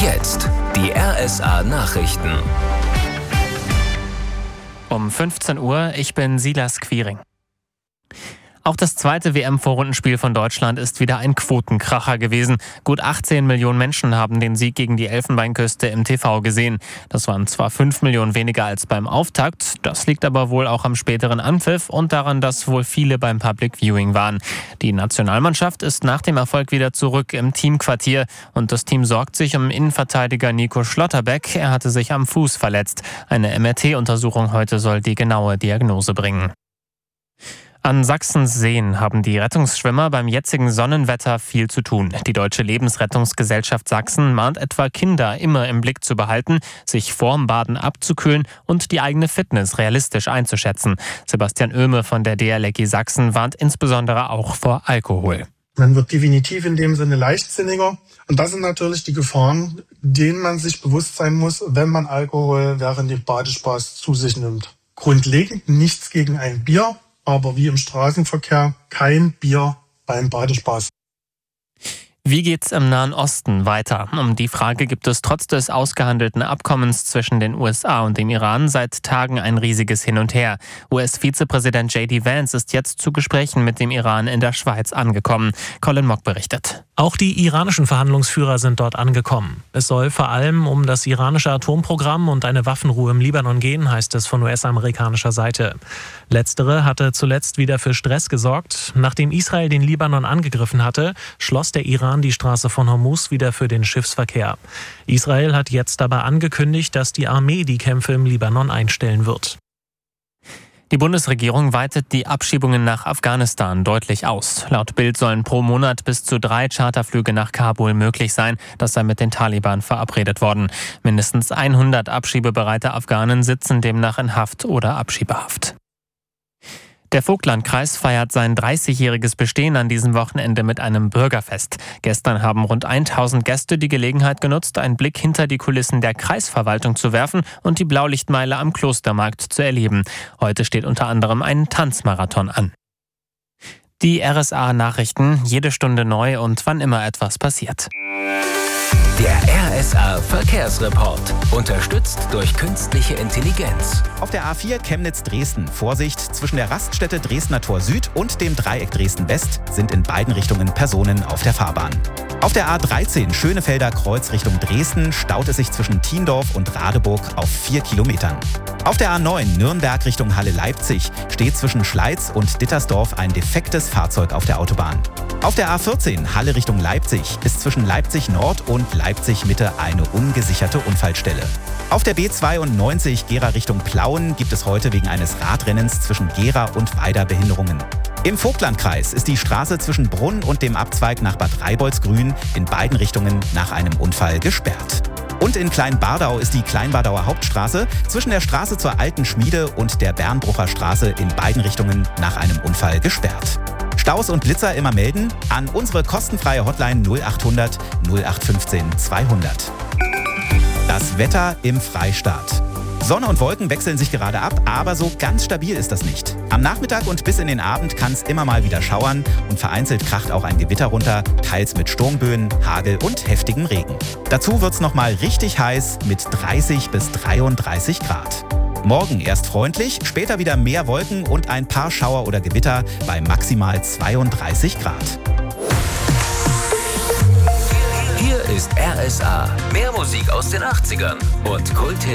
jetzt die RSA Nachrichten. Um 15 Uhr, ich bin Silas Quiring. Auch das zweite WM-Vorrundenspiel von Deutschland ist wieder ein Quotenkracher gewesen. Gut 18 Millionen Menschen haben den Sieg gegen die Elfenbeinküste im TV gesehen. Das waren zwar 5 Millionen weniger als beim Auftakt, das liegt aber wohl auch am späteren Anpfiff und daran, dass wohl viele beim Public Viewing waren. Die Nationalmannschaft ist nach dem Erfolg wieder zurück im Teamquartier und das Team sorgt sich um Innenverteidiger Nico Schlotterbeck. Er hatte sich am Fuß verletzt. Eine MRT-Untersuchung heute soll die genaue Diagnose bringen. An Sachsens Seen haben die Rettungsschwimmer beim jetzigen Sonnenwetter viel zu tun. Die Deutsche Lebensrettungsgesellschaft Sachsen mahnt etwa Kinder immer im Blick zu behalten, sich vorm Baden abzukühlen und die eigene Fitness realistisch einzuschätzen. Sebastian Oehme von der DLRG Sachsen warnt insbesondere auch vor Alkohol. Man wird definitiv in dem Sinne leichtsinniger. Und das sind natürlich die Gefahren, denen man sich bewusst sein muss, wenn man Alkohol während dem Badespaß zu sich nimmt. Grundlegend nichts gegen ein Bier. Aber wie im Straßenverkehr kein Bier beim Badespaß. Wie geht's im Nahen Osten weiter? Um die Frage gibt es trotz des ausgehandelten Abkommens zwischen den USA und dem Iran seit Tagen ein riesiges Hin und Her. US-Vizepräsident J.D. Vance ist jetzt zu Gesprächen mit dem Iran in der Schweiz angekommen. Colin Mock berichtet. Auch die iranischen Verhandlungsführer sind dort angekommen. Es soll vor allem um das iranische Atomprogramm und eine Waffenruhe im Libanon gehen, heißt es von US-amerikanischer Seite. Letztere hatte zuletzt wieder für Stress gesorgt. Nachdem Israel den Libanon angegriffen hatte, schloss der Iran die Straße von Hormuz wieder für den Schiffsverkehr. Israel hat jetzt aber angekündigt, dass die Armee die Kämpfe im Libanon einstellen wird. Die Bundesregierung weitet die Abschiebungen nach Afghanistan deutlich aus. Laut Bild sollen pro Monat bis zu 3 Charterflüge nach Kabul möglich sein. Das sei mit den Taliban verabredet worden. Mindestens 100 abschiebebereite Afghanen sitzen demnach in Haft oder Abschiebehaft. Der Vogtlandkreis feiert sein 30-jähriges Bestehen an diesem Wochenende mit einem Bürgerfest. Gestern haben rund 1000 Gäste die Gelegenheit genutzt, einen Blick hinter die Kulissen der Kreisverwaltung zu werfen und die Blaulichtmeile am Klostermarkt zu erleben. Heute steht unter anderem ein Tanzmarathon an. Die RSA-Nachrichten, jede Stunde neu und wann immer etwas passiert. Der RSA Verkehrsreport, unterstützt durch künstliche Intelligenz. Auf der A4 Chemnitz-Dresden. Vorsicht, zwischen der Raststätte Dresdner Tor Süd und dem Dreieck Dresden-West sind in beiden Richtungen Personen auf der Fahrbahn. Auf der A13 Schönefelder Kreuz Richtung Dresden staut es sich zwischen Thiendorf und Radeburg auf 4 Kilometern. Auf der A9 Nürnberg Richtung Halle-Leipzig steht zwischen Schleiz und Dittersdorf ein defektes Fahrzeug auf der Autobahn. Auf der A14 Halle Richtung Leipzig ist zwischen Leipzig Nord und Leipzig Mitte eine ungesicherte Unfallstelle. Auf der B92 Gera Richtung Plauen gibt es heute wegen eines Radrennens zwischen Gera und Weida Behinderungen. Im Vogtlandkreis ist die Straße zwischen Brunn und dem Abzweig nach Bad Reiboldsgrün in beiden Richtungen nach einem Unfall gesperrt. Und in Kleinbardau ist die Kleinbardauer Hauptstraße zwischen der Straße zur Alten Schmiede und der Bernbrucher Straße in beiden Richtungen nach einem Unfall gesperrt. Staus und Blitzer immer melden an unsere kostenfreie Hotline 0800 0815 200. Das Wetter im Freistaat. Sonne und Wolken wechseln sich gerade ab, aber so ganz stabil ist das nicht. Am Nachmittag und bis in den Abend kann es immer mal wieder schauern und vereinzelt kracht auch ein Gewitter runter, teils mit Sturmböen, Hagel und heftigem Regen. Dazu wird's nochmal richtig heiß mit 30 bis 33 Grad. Morgen erst freundlich, später wieder mehr Wolken und ein paar Schauer oder Gewitter bei maximal 32 Grad. Hier ist RSA. Mehr Musik aus den 80ern und Kulthits